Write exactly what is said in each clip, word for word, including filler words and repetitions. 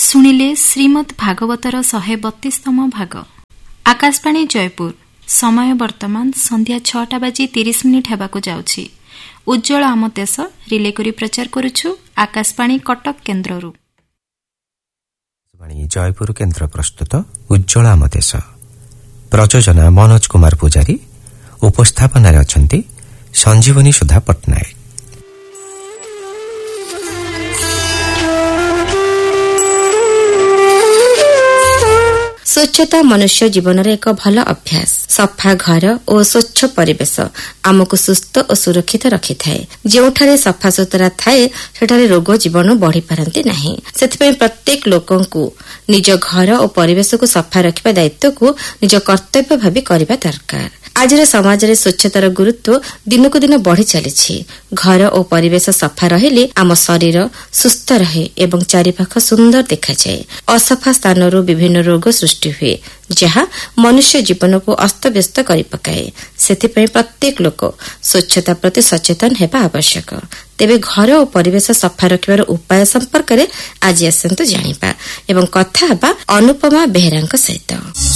ଶୁଣିଲେ ଶ୍ରୀମଦ୍ ଭାଗବତର ଶହେ ବତିଶତମ ଭାଗ। ଆକାଶବାଣୀ ଜୟପୁର। ସମୟ ବର୍ତ୍ତମାନ ସନ୍ଧ୍ୟା ଛଅଟା ବାଜି ତିରିଶ ମିନିଟ୍ ହେବାକୁ ଯାଉଛି। ଉଜ୍ଜଳ ଆମ ଦେଶ ରିଲେ କରି ପ୍ରଚାର କରୁଛୁ ଆକାଶବାଣୀ କଟକ କେନ୍ଦ୍ରରୁ। ଜୟପୁର କେନ୍ଦ୍ର ପ୍ରସ୍ତୁତ ଉଜ୍ଜଳ ଆମ ଦେଶ। ପ୍ରଯୋଜନା ମନୋଜ କୁମାର ପୂଜାରୀ। ଉପସ୍ଥାପନାରେ ଅଛନ୍ତି ସଞ୍ଜୀବନୀ ସୁଧା ପଟ୍ଟନାୟକ। ସ୍ୱଚ୍ଛତା ମନୁଷ୍ୟ ଜୀବନର ଏକ ଭଲ ଅଭ୍ୟାସ। ସଫା ଘର ଓ ସ୍ୱଚ୍ଛ ପରିବେଶ ଆମକୁ ସୁସ୍ଥ ଓ ସୁରକ୍ଷିତ ରଖିଥାଏ। ଯେଉଁଠାରେ ସଫାସୁତୁରା ଥାଏ ସେଠାରେ ରୋଗ ଜୀବାଣୁ ବଢିପାରନ୍ତି ନାହିଁ। ସେଥିପାଇଁ ପ୍ରତ୍ୟେକ ଲୋକଙ୍କୁ ନିଜ ଘର ଓ ପରିବେଶକୁ ସଫା ରଖିବା ଦାୟିତ୍ୱକୁ ନିଜ କର୍ତ୍ତବ୍ୟ ଭାବି କରିବା ଦରକାର। ଆଜିର ସମାଜରେ ସ୍ୱଚ୍ଛତାର ଗୁରୁତ୍ୱ ଦିନକୁ ଦିନ ବଢି ଚାଲିଛି। ଘର ଓ ପରିବେଶ ସଫା ରହିଲେ ଆମ ଶରୀର ସୁସ୍ଥ ରହେ ଏବଂ ଚାରିପାଖ ସୁନ୍ଦର ଦେଖାଯାଏ। ଅସଫା ସ୍ଥାନରୁ ବିଭିନ୍ନ ରୋଗ ସୃଷ୍ଟି ହୁଏ, ଯାହା ମନୁଷ୍ୟ ଜୀବନକୁ ଅସ୍ତବ୍ୟସ୍ତ କରିପକାଏ। ସେଥିପାଇଁ ପ୍ରତ୍ୟେକ ଲୋକ ସ୍ୱଚ୍ଛତା ପ୍ରତି ସଚେତନ ହେବା ଆବଶ୍ୟକ। ତେବେ ଘର ଓ ପରିବେଶ ସଫା ରଖିବାର ଉପାୟ ସମ୍ପର୍କରେ ଆଜି ଆସନ୍ତୁ ଜାଣିବା ଏବଂ କଥା ହେବା ଅନୁପମା ବେହେରାଙ୍କ ସହିତ।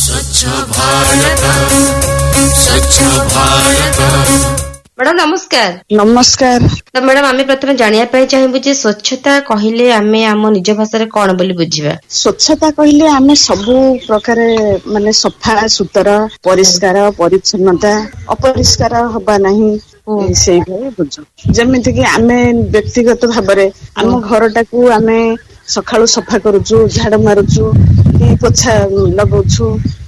ମ୍ୟାଡାମ ନମସ୍କାର। ନମସ୍କାର। ତ ମ୍ୟାଡାମ ଆମେ ପ୍ରଥମେ ଜାଣିବା ପାଇଁ ଚାହିଁବୁ ଯେ ସ୍ୱଚ୍ଛତା କହିଲେ ଆମେ ଆମ ନିଜ ଭାଷାରେ କଣ ବୋଲି ବୁଝିବା? ସ୍ୱଚ୍ଛତା କହିଲେ ଆମେ ସବୁ ପ୍ରକାର ମାନେ ସଫା ସୁତରା, ପରିଷ୍କାର ପରିଚ୍ଛନ୍ନତା, ଅପରିଷ୍କାର ହବା ନାହିଁ ସେଇଭଳି ବୁଝୁ। ଯେମିତିକି ଆମେ ବ୍ୟକ୍ତିଗତ ଭାବରେ ଆମ ଘରଟାକୁ ଆମେ ସକାଳୁ ସଫା କରୁଛୁ, ଝାଡୁ ମାରୁଛୁ କି ପୋଛା ଲଗାଉଛୁ।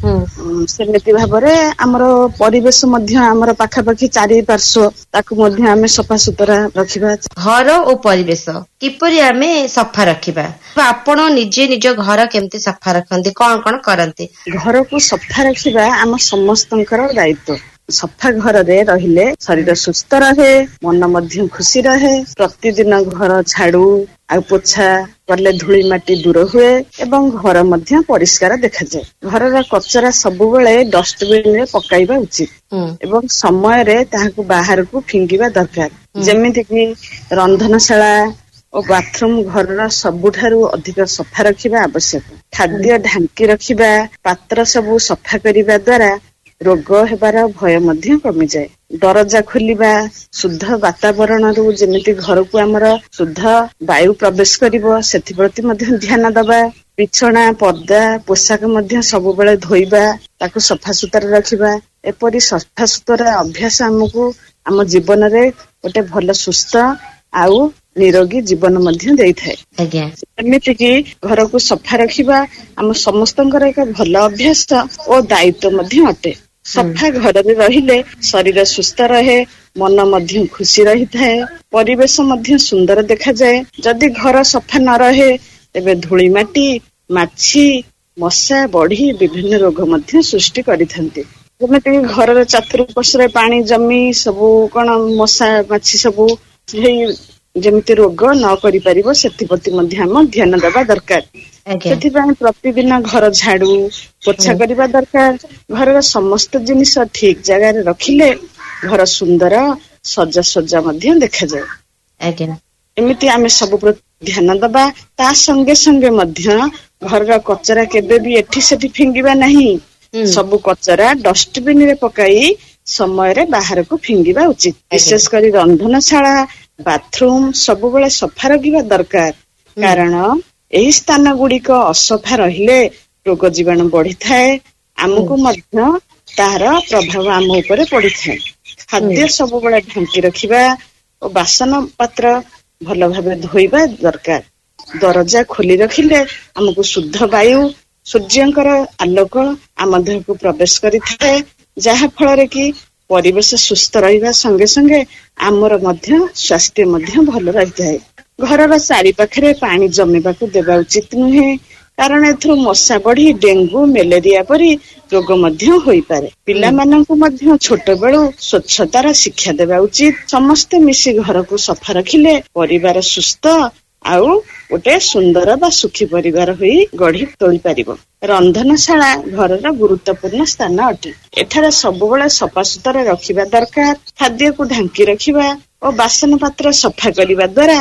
ସେମିତି ଭାବରେ ଆମର ପରିବେଶ ମଧ୍ୟ ଆମର ପାଖାପାଖି ଚାରି ପାର୍ଶ୍ୱ ତାକୁ ମଧ୍ୟ ଆମେ ସଫାସୁତରା ରଖିବା। ଘର ଓ ପରିବେଶ କିପରି ଆମେ ସଫା ରଖିବା? ଆପଣ ନିଜେ ନିଜ ଘର କେମିତି ସଫା ରଖନ୍ତି, କଣ କଣ କରନ୍ତି? ଘରକୁ ସଫା ରଖିବା ଆମ ସମସ୍ତଙ୍କର ଦାୟିତ୍ୱ। ସଫା ଘରରେ ରହିଲେ ଶରୀର ସୁସ୍ଥ ରହେ, ମନ ମଧ୍ୟ ଖୁସି ରହେ। ପ୍ରତିଦିନ ଘର ଝାଡୁ ଆଉ ପୋଛା କଲେ ଧୂଳି ମାଟି ଦୂର ହୁଏ ଏବଂ ଘର ମଧ୍ୟ ପରିଷ୍କାର ଦେଖାଯାଏ। ଘରର କଚରା ସବୁବେଳେ ଡଷ୍ଟବିନ ରେ ପକାଇବା ଉଚିତ ଏବଂ ସମୟରେ ତାହାକୁ ବାହାରକୁ ଫିଙ୍ଗିବା ଦରକାର। ଯେମିତିକି ରନ୍ଧନଶାଳା ଓ ବାଥରୁମ ଘରର ସବୁଠାରୁ ଅଧିକ ସଫା ରଖିବା ଆବଶ୍ୟକ। ଖାଦ୍ୟ ଢାଙ୍କି ରଖିବା, ପାତ୍ର ସବୁ ସଫା କରିବା ଦ୍ୱାରା ରୋଗ ହେବାର ଭୟ ମଧ୍ୟ କମିଯାଏ। ଦରଜା ଖୋଲିବା, ଶୁଦ୍ଧ ବାତାବରଣରୁ ଯେମିତି ଘରକୁ ଆମର ଶୁଦ୍ଧ ବାୟୁ ପ୍ରବେଶ କରିବ ସେଥିପ୍ରତି ମଧ୍ୟ ଧ୍ୟାନ ଦବା। ବିଛଣା, ପର୍ଦ୍ଦା, ପୋଷାକ ମଧ୍ୟ ସବୁବେଳେ ଧୋଇବା, ତାକୁ ସଫାସୁତରା ରଖିବା। ଏପରି ସଫାସୁତରା ଅଭ୍ୟାସ ଆମକୁ ଆମ ଜୀବନରେ ଗୋଟେ ଭଲ ସୁସ୍ଥ ଆଉ ନିରୋଗୀ ଜୀବନ ମଧ୍ୟ ଦେଇଥାଏ। ଆଜ୍ଞା। ଏମିତିକି ଘରକୁ ସଫା ରଖିବା ଆମ ସମସ୍ତଙ୍କର ଏକ ଭଲ ଅଭ୍ୟାସ ଓ ଦାୟିତ୍ୱ ମଧ୍ୟ ଅଟେ। ସଫା ଘରରେ ରହିଲେ ଶରୀର ସୁସ୍ଥ ରହେ, ମନ ମଧ୍ୟ ଖୁସି ରହିଥାଏ, ପରିବେଶ ମଧ୍ୟ ସୁନ୍ଦର ଦେଖାଯାଏ। ଯଦି ଘର ସଫା ନ ରହେ ତେବେ ଧୂଳି ମାଟି, ମାଛି, ମଶା ବଢି ବିଭିନ୍ନ ରୋଗ ମଧ୍ୟ ସୃଷ୍ଟି କରିଥାନ୍ତି। ଯେମିତିକି ଘରର ଚତୁଃପାର୍ଶ୍ୱରେ ପାଣି ଜମି ସବୁ କଣ ମଶା ମାଛି ସବୁ ହେଇ ଯେମିତି ରୋଗ ନ କରିପାରିବ ସେଥିପ୍ରତି ମଧ୍ୟ ଆମ ଧ୍ୟାନ ଦେବା ଦରକାର। ସେଥିପାଇଁ ପ୍ରତିଦିନ ଘର ଝାଡୁ ପୋଛା କରିବା ଦରକାର। ଘରର ସମସ୍ତ ଜିନିଷ ଠିକ ଜାଗାରେ ରଖିଲେ ଘର ସୁନ୍ଦର ସଜାସଜା ମଧ୍ୟ ଦେଖାଯାଏ। ଆଜ୍ଞା। ଏମିତି ଆମେ ସବୁ ପ୍ରତି ଧ୍ୟାନ ଦବା। ତା ସଙ୍ଗେ ସଙ୍ଗେ ମଧ୍ୟ ଘରର କଚରା କେବେ ବି ଏଠି ସେଠି ଫିଙ୍ଗିବା ନାହିଁ। ସବୁ କଚରା ଡଷ୍ଟବିନ ରେ ପକାଇ ସମୟରେ ବାହାରକୁ ଫିଙ୍ଗିବା ଉଚିତ। ବିଶେଷ କରି ରନ୍ଧନଶାଳା, ବାଥରୁମ ସବୁବେଳେ ସଫା ରଖିବା ଦରକାର। କାରଣ ଏହି ସ୍ଥାନ ଗୁଡିକ ଅସଫା ରହିଲେ ରୋଗ ଜୀବାଣୁ ବଢିଥାଏ, ଆମକୁ ମଧ୍ୟ ତାହାର ପ୍ରଭାବ ଆମ ଉପରେ ପଡିଥାଏ। ଖାଦ୍ୟ ସବୁବେଳେ ଢାଙ୍କି ରଖିବା ଓ ବାସନ ପାତ୍ର ଭଲ ଭାବେ ଧୋଇବା ଦରକାର। ଦରଜା ଖୋଲି ରଖିଲେ ଆମକୁ ଶୁଦ୍ଧ ବାୟୁ, ସୂର୍ଯ୍ୟଙ୍କର ଆଲୋକ ଆମ ଦେହକୁ ପ୍ରବେଶ କରିଥାଏ, ଯାହା ଫଳରେ କି ପରିବେଶ ସୁସ୍ଥ ରହିବା ସଙ୍ଗେ ସଙ୍ଗେ ଆମର ମଧ୍ୟ ସ୍ୱାସ୍ଥ୍ୟ ମଧ୍ୟ ଭଲ ରହିଥାଏ। ଘରର ଚାରି ପାଖରେ ପାଣି ଜମିବାକୁ ଦେବା ଉଚିତ ନୁହେଁ, କାରଣ ଏଥିରୁ ମଶା ବଢି ଡେଙ୍ଗୁ, ମ୍ୟାଲେରିଆ ପରି ରୋଗ ମଧ୍ୟ ହୋଇପାରେ। ପିଲାମାନଙ୍କୁ ମଧ୍ୟ ଛୋଟ ବେଳୁ ସ୍ୱଚ୍ଛତାର ଶିକ୍ଷା ଦେବା ଉଚିତ। ସମସ୍ତେ ମିଶି ଘରକୁ ସଫା ରଖିଲେ ପରିବାର ସୁସ୍ଥ ଆଉ ଗୋଟେ ସୁନ୍ଦର ବା ସୁଖୀ ପରିବାର ହୋଇ ଗଢି ତୋଳି ପାରିବ। ରନ୍ଧନଶାଳା ଘରର ଗୁରୁତ୍ୱପୂର୍ଣ୍ଣ ସ୍ଥାନ ଅଟେ। ଏଠାରେ ସବୁବେଳେ ସଫାସୁତରା ରଖିବା ଦରକାର। ଖାଦ୍ୟକୁ ଢାଙ୍କି ରଖିବା ଓ ବାସନ ପାତ୍ର ସଫା କରିବା ଦ୍ୱାରା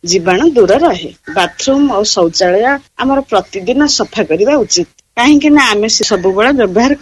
ଜୀବାଣୁ ଦୂର ରହେ। ବାଥରୁମ ଓ ଶୌଚାଳୟ ଆମର ପ୍ରତିଦିନ ସଫା କରିବା ଉଚିତ, କାହିଁକି ନା ଆମେ ସବୁବେଳେ ବ୍ୟବହାର